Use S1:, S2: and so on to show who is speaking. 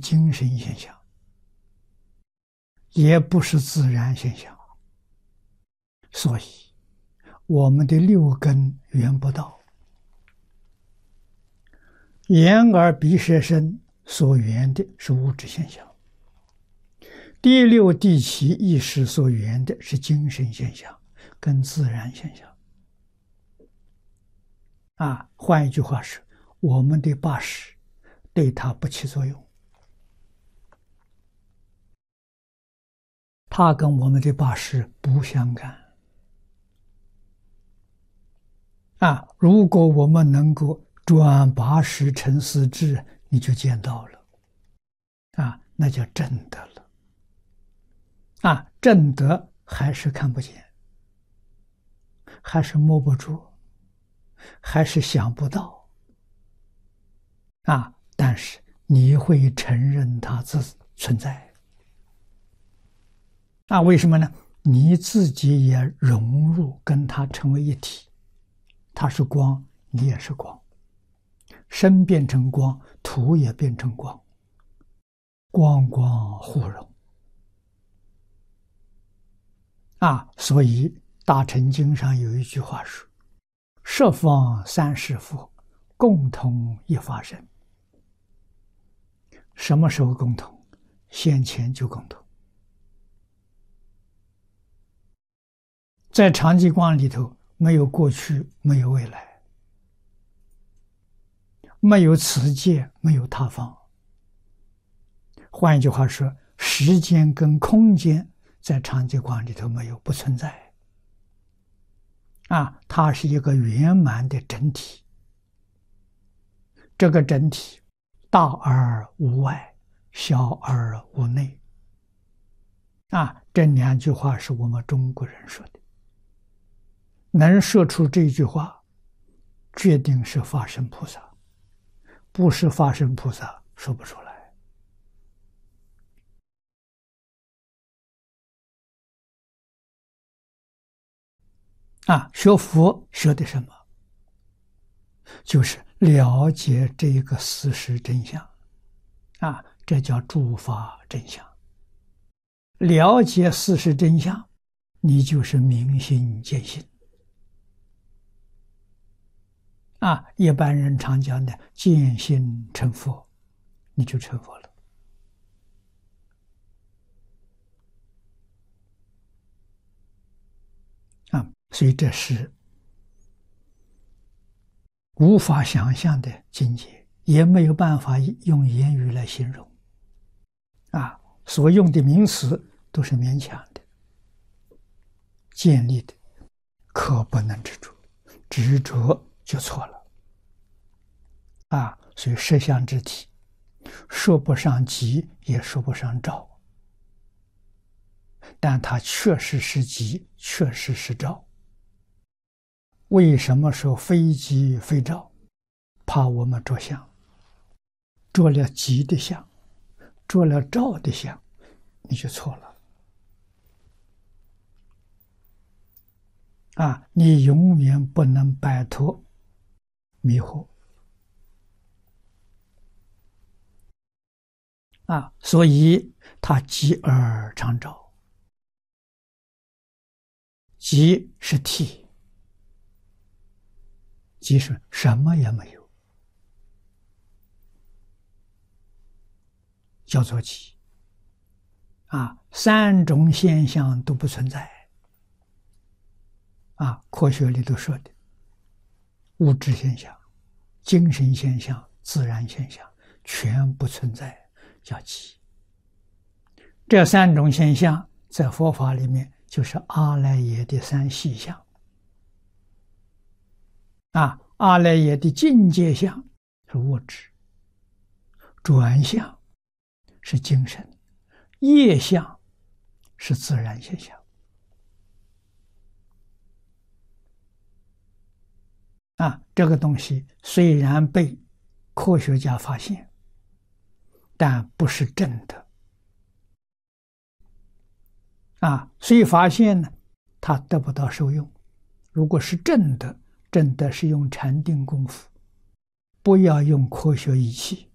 S1: 精神现象，也不是自然现象，所以我们的六根缘不到，眼耳鼻舌身所缘的是物质现象，第六、第七意识所缘的是精神现象，跟自然现象。换一句话是，我们的八识对它不起作用，它跟我们的八识不相干。如果我们能够转八识成四智，你就见到了，那叫正德了。正德还是看不见，还是摸不住，还是想不到，但是你会承认它存在。为什么呢？你自己也融入，跟它成为一体。它是光，你也是光，身变成光，土也变成光，光光互融。所以大乘经上有一句话说，十方三世佛，共同一法身。什么时候共同？先前就共同。在常寂光里头，没有过去，没有未来，没有此界，没有他方。换一句话说，时间跟空间在常寂光里头没有，不存在。它是一个圆满的整体。这个整体大而无外，小而无内。这两句话是我们中国人说的。能说出这句话，决定是法身菩萨，不是法身菩萨说不出来。学佛学的什么？就是了解这个事实真相，这叫诸法真相。了解事实真相，你就是明心见性。一般人常讲的见性成佛，你就成佛了。所以这是无法想象的境界，也没有办法用言语来形容。所用的名词都是勉强的、建立的，可不能执着，执着就错了。所以实相之体，说不上极，也说不上照，但它确实是极，确实是照。为什么说非极非照？怕我们着相，着了极的相，着了照的相，你就错了。你永远不能摆脱迷惑。所以它极而常照。极是体，即是什么也没有，叫做极。三种现象都不存在。科学里头说的物质现象、精神现象、自然现象全不存在，叫极。这三种现象在佛法里面就是阿赖耶的三细相。阿赖耶的境界相是物质，转相是精神，业相是自然现象。这个东西虽然被科学家发现，但不是真的。虽发现呢，它得不到受用。如果是真的，真的是用禅定功夫，不要用科学仪器。